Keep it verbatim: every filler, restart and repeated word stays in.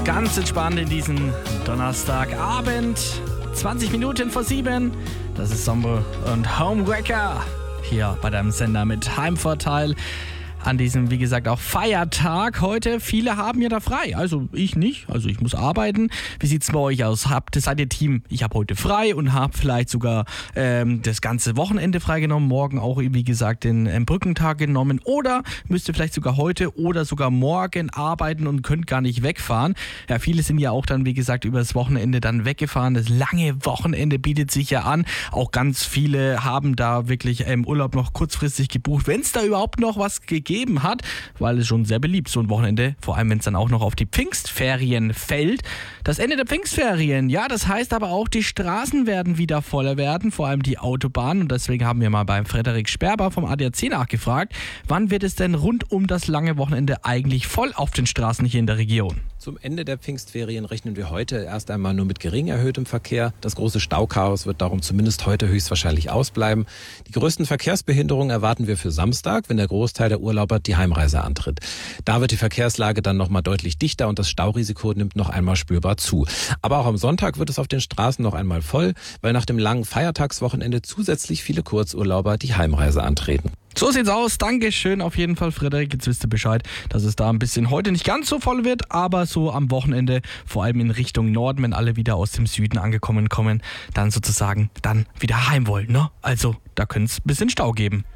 Ganz entspannt in diesem Donnerstagabend. zwanzig Minuten vor sieben. Das ist Sommer und Homewrecker. Hier bei deinem Sender mit Heimvorteil. An diesem, wie gesagt, auch Feiertag heute. Viele haben ja da frei, also ich nicht, also ich muss arbeiten. Wie sieht's bei euch aus? Habt, seid ihr Team, ich habe heute frei und habe vielleicht sogar ähm, das ganze Wochenende freigenommen, morgen auch, wie gesagt, den ähm, Brückentag genommen, oder müsst ihr vielleicht sogar heute oder sogar morgen arbeiten und könnt gar nicht wegfahren. Ja, viele sind ja auch dann, wie gesagt, über das Wochenende dann weggefahren. Das lange Wochenende bietet sich ja an. Auch ganz viele haben da wirklich ähm, Urlaub noch kurzfristig gebucht, wenn es da überhaupt noch was gegeben hat, weil es schon sehr beliebt ist, so ein Wochenende, vor allem wenn es dann auch noch auf die Pfingstferien fällt. Das Ende der Pfingstferien, ja, das heißt aber auch, die Straßen werden wieder voller werden, vor allem die Autobahnen, und deswegen haben wir mal beim Frederik Sperber vom A D A C nachgefragt, wann wird es denn rund um das lange Wochenende eigentlich voll auf den Straßen hier in der Region? Zum Ende der Pfingstferien rechnen wir heute erst einmal nur mit gering erhöhtem Verkehr. Das große Stauchaos wird darum zumindest heute höchstwahrscheinlich ausbleiben. Die größten Verkehrsbehinderungen erwarten wir für Samstag, wenn der Großteil der Urlauber die Heimreise antritt. Da wird die Verkehrslage dann nochmal deutlich dichter und das Staurisiko nimmt noch einmal spürbar zu. Aber auch am Sonntag wird es auf den Straßen noch einmal voll, weil nach dem langen Feiertagswochenende zusätzlich viele Kurzurlauber die Heimreise antreten. So sieht's aus. Dankeschön auf jeden Fall, Frederik. Jetzt wisst ihr Bescheid, dass es da ein bisschen heute nicht ganz so voll wird, aber so am Wochenende, vor allem in Richtung Norden, wenn alle wieder aus dem Süden angekommen kommen, dann sozusagen dann wieder heim wollen, ne? Also, da könnte es ein bisschen Stau geben.